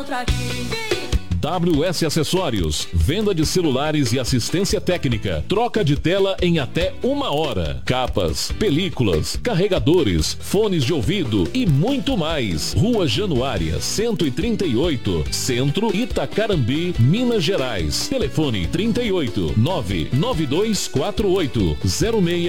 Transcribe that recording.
WS Acessórios, venda de celulares e assistência técnica, troca de tela em até 1 hora, capas, películas, carregadores, fones de ouvido e muito mais. Rua Januária 138, Centro, Itacarambi, Minas Gerais. Telefone 38 99248 06